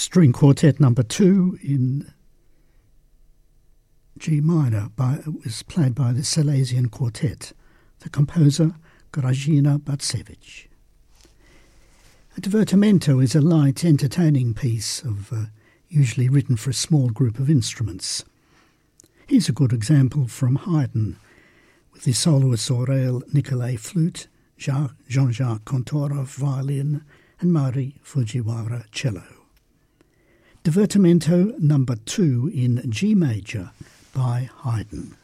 String Quartet number 2 in G minor was played by the Silesian Quartet, the composer Grażyna Bacewicz. A divertimento is a light, entertaining piece usually written for a small group of instruments. Here's a good example from Haydn, with his soloist Aurel Nicolai flute, Jean-Jacques Kantorov violin, and Mari Fujiwara cello. Divertimento number 2 in G major by Haydn.